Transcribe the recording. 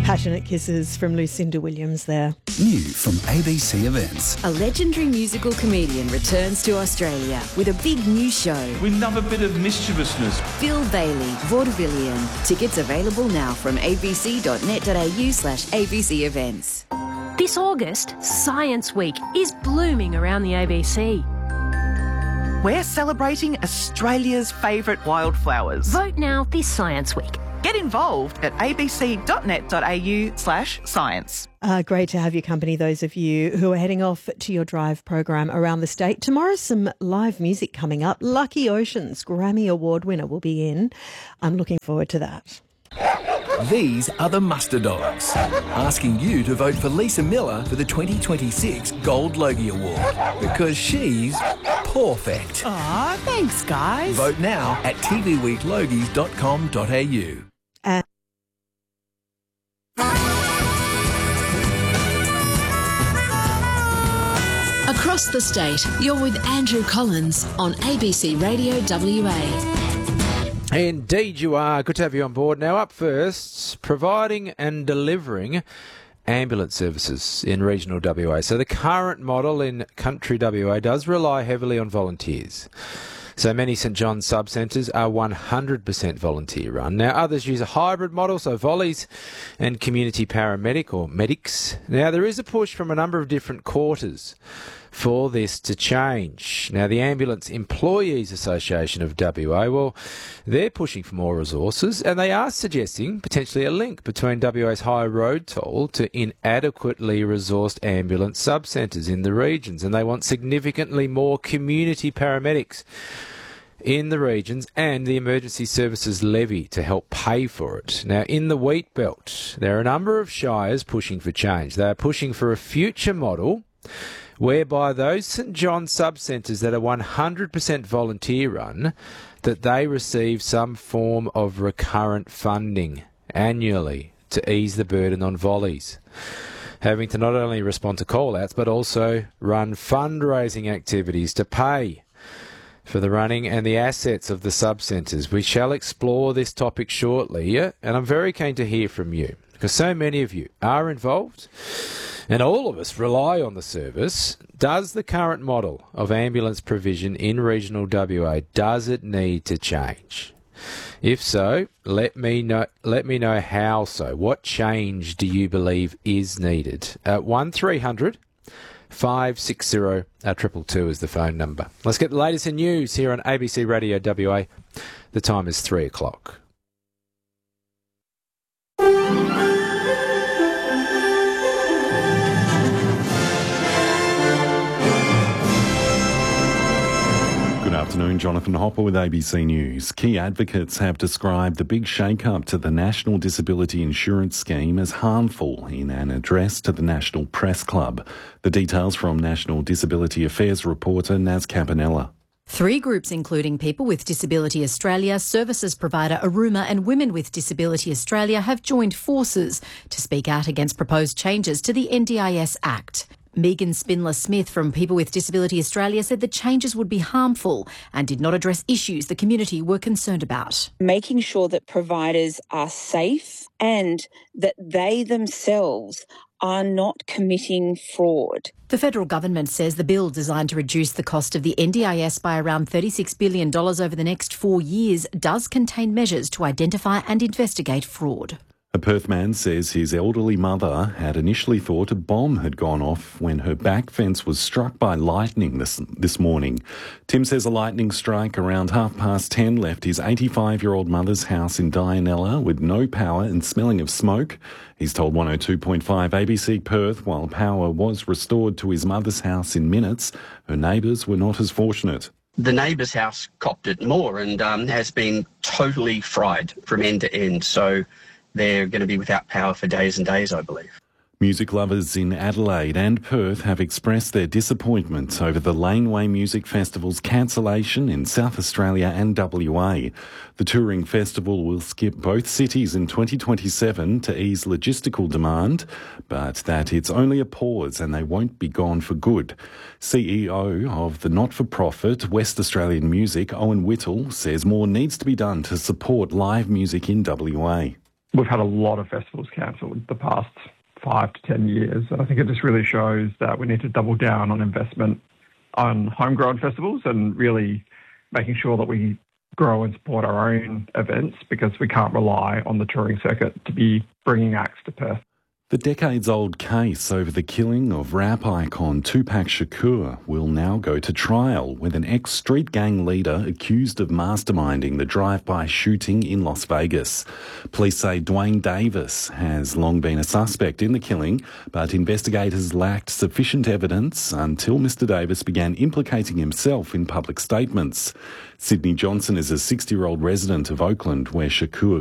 Passionate kisses from Lucinda Williams there. New from ABC Events. A legendary musical comedian returns to Australia with a big new show. We love a bit of mischievousness. Phil Bailey, Vaudevillian. Tickets available now from abc.net.au/ABC Events. This August, Science Week is blooming around the ABC. We're celebrating Australia's favourite wildflowers. Vote now this Science Week. Get involved at abc.net.au/science. Great to have your company, those of you who are heading off to your drive program around the state. Tomorrow, some live music coming up. Lucky Oceans, Grammy Award winner, will be in. I'm looking forward to that. These are the Muster Dogs, asking you to vote for Lisa Miller for the 2026 Gold Logie Award, because she's perfect. Aw, thanks, guys. Vote now at tvweeklogies.com.au. Across the state, you're with Andrew Collins on ABC Radio WA. Indeed you are. Good to have you on board. Now up first, providing and delivering ambulance services in regional WA. So the current model in country WA does rely heavily on volunteers. So many St John's sub-centres are 100% volunteer run. Now others use a hybrid model, so volleys and community paramedic or medics. Now there is a push from a number of different quarters for this to change. Now the Ambulance Employees Association of WA, well, they're pushing for more resources, and they are suggesting potentially a link between WA's high road toll to inadequately resourced ambulance sub-centres in the regions, and they want significantly more community paramedics in the regions and the emergency services levy to help pay for it. Now, in the wheat belt, there are a number of shires pushing for change. They are pushing for a future model whereby those St John's sub-centres that are 100% volunteer run, that they receive some form of recurrent funding annually to ease the burden on volleys, having to not only respond to call-outs but also run fundraising activities to pay for the running and the assets of the sub-centres. We shall explore this topic shortly, and I'm very keen to hear from you, because so many of you are involved and all of us rely on the service. Does the current model of ambulance provision in regional WA, does it need to change? If so, let me know how so. What change do you believe is needed? 1300 560 222 is the phone number. Let's get the latest in news here on ABC Radio WA. The time is 3 o'clock. Good afternoon, Jonathan Hopper with ABC News. Key advocates have described the big shake-up to the National Disability Insurance Scheme as harmful in an address to the National Press Club. The details from National Disability Affairs reporter Naz Campanella. 3 groups, including People with Disability Australia, services provider Aruma and Women with Disability Australia, have joined forces to speak out against proposed changes to the NDIS Act. Megan Spindler-Smith from People with Disability Australia said the changes would be harmful and did not address issues the community were concerned about. Making sure that providers are safe and that they themselves are not committing fraud. The federal government says the bill, designed to reduce the cost of the NDIS by around $36 billion over the next 4 years, does contain measures to identify and investigate fraud. A Perth man says his elderly mother had initially thought a bomb had gone off when her back fence was struck by lightning this morning. Tim says a lightning strike around 10:30 left his 85-year-old mother's house in Dianella with no power and smelling of smoke. He's told 102.5 ABC Perth while power was restored to his mother's house in minutes, her neighbours were not as fortunate. The neighbour's house copped it more and has been totally fried from end to end, so they're going to be without power for days and days, I believe. Music lovers in Adelaide and Perth have expressed their disappointment over the Laneway Music Festival's cancellation in South Australia and WA. The touring festival will skip both cities in 2027 to ease logistical demand, but that it's only a pause and they won't be gone for good. CEO of the not-for-profit West Australian Music, Owen Whittle, says more needs to be done to support live music in WA. we've had a lot of festivals cancelled the past 5 to 10 years. And I think it just really shows that we need to double down on investment on homegrown festivals and really making sure that we grow and support our own events, because we can't rely on the touring circuit to be bringing acts to Perth. The decades-old case over the killing of rap icon Tupac Shakur will now go to trial, with an ex-street gang leader accused of masterminding the drive-by shooting in Las Vegas. Police say Dwayne Davis has long been a suspect in the killing, but investigators lacked sufficient evidence until Mr Davis began implicating himself in public statements. Sydney Johnson is a 60-year-old resident of Oakland, where Shakur